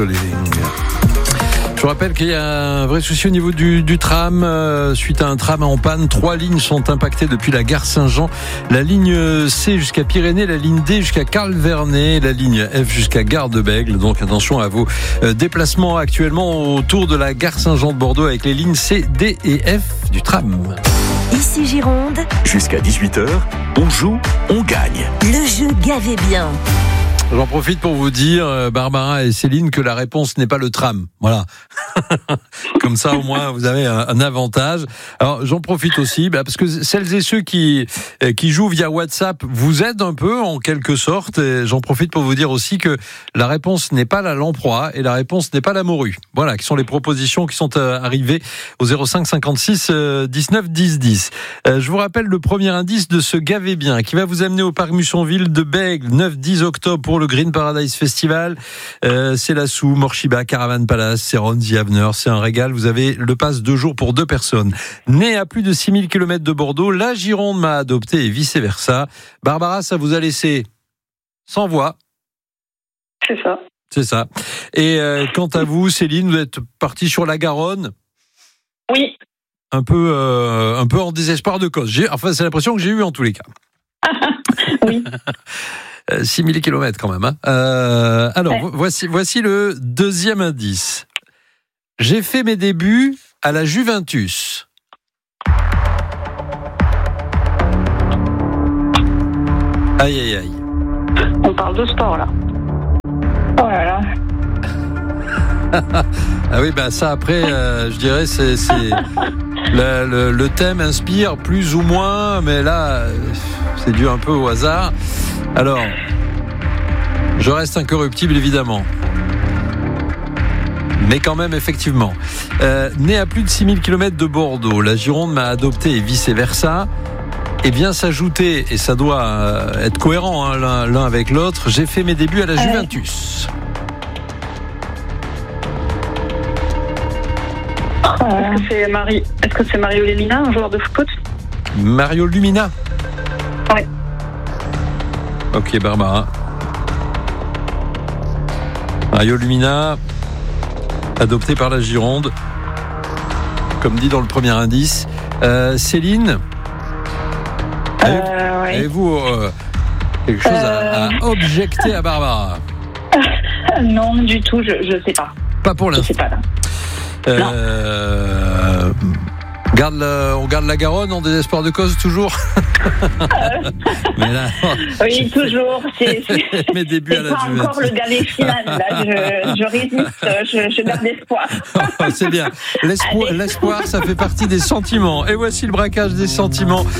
Je vous rappelle qu'il y a un vrai souci au niveau du tram. Suite à un tram en panne, 3 lignes sont impactées depuis la gare Saint-Jean. La ligne C jusqu'à Pyrénées, la ligne D jusqu'à Carl-Vernet, la ligne F jusqu'à Gare de Bègle. Donc attention à vos déplacements actuellement autour de la gare Saint-Jean de Bordeaux avec les lignes C, D et F du tram. Ici Gironde. Jusqu'à 18h, on joue, on gagne. Le jeu Gavez bien. J'en profite pour vous dire, Barbara et Céline, que la réponse n'est pas le tram. Voilà. Comme ça, au moins, vous avez un avantage. Alors, j'en profite aussi, parce que celles et ceux qui jouent via WhatsApp vous aident un peu, en quelque sorte. Et j'en profite pour vous dire aussi que la réponse n'est pas la lamproie et la réponse n'est pas la morue. Voilà, qui sont les propositions qui sont arrivées au 05 56 19 10 10. Je vous rappelle le premier indice de ce Gavez bien, qui va vous amener au parc Mussonville de Bègle, 9-10 octobre pour le Green Paradise Festival. C'est la Sou, Morshiba, Caravan Palace, c'est Ron The Avener, c'est un régal. Vous avez le pass 2 jours pour 2 personnes. Né à plus de 6000 km de Bordeaux, la Gironde m'a adopté et vice-versa. Barbara, ça vous a laissé sans voix. C'est ça. C'est ça. Et quant à vous, Céline, vous êtes partie sur la Garonne. Oui. Un peu en désespoir de cause. Enfin, c'est l'impression que j'ai eue en tous les cas. Oui. 6000 km quand même. Alors, voici le deuxième indice. J'ai fait mes débuts à la Juventus. Aïe, aïe, aïe. On parle de sport, là. Oh là là. Ah oui, ça après, je dirais, c'est le thème inspire plus ou moins, mais là, c'est dû un peu au hasard. Alors, je reste incorruptible, évidemment. Mais quand même, effectivement. Né à plus de 6000 km de Bordeaux, la Gironde m'a adopté et vice-versa. Et vient s'ajouter, et ça doit être cohérent l'un avec l'autre, j'ai fait mes débuts à la Juventus. Est-ce que c'est Mario Lemina, un joueur de foot? Mario Lumina? Oui. Ok, Barbara. Mario Lumina, adopté par la Gironde, comme dit dans le premier indice. Céline, avez-vous quelque chose à objecter à Barbara? Non, du tout, je sais pas. Pas pour l'instant. Je sais pas, là. On garde la Garonne en désespoir de cause toujours. Mais là, oui, toujours. C'est mes débuts à la Juventus. C'est pas encore le Gavez final. Là, je résiste. Je garde l'espoir. C'est bien. L'espoir, ça fait partie des sentiments. Et voici le braquage des sentiments.